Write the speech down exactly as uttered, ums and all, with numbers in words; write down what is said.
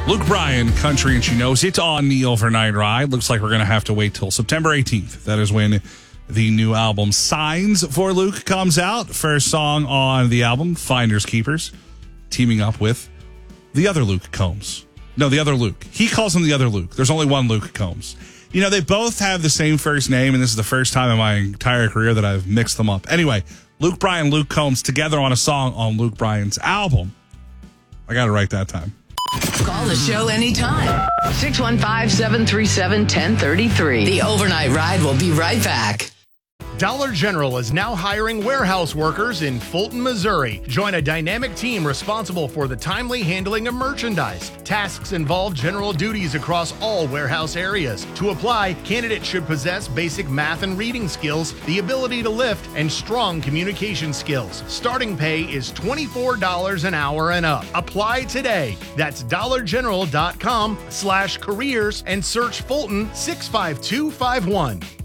Luke Bryan, Country and She Knows It on the Overnight Ride. Looks like we're going to have to wait till September eighteenth. That is when the new album Signs for Luke comes out. First song on the album, Finders Keepers, teaming up with the other Luke Combs. No, the other Luke. He calls him the other Luke. There's only one Luke Combs. You know, they both have the same first name, and this is the first time in my entire career that I've mixed them up. Anyway, Luke Bryan, Luke Combs together on a song on Luke Bryan's album. I got it right that time. Call the show anytime. six one five, seven three seven, one zero three three. The Overnight Ride will be right back. Dollar General is now hiring warehouse workers in Fulton, Missouri. Join a dynamic team responsible for the timely handling of merchandise. Tasks involve general duties across all warehouse areas. To apply, candidates should possess basic math and reading skills, the ability to lift, and strong communication skills. Starting pay is twenty-four dollars an hour and up. Apply today. That's dollargeneral.com slash careers and search Fulton six five two five one.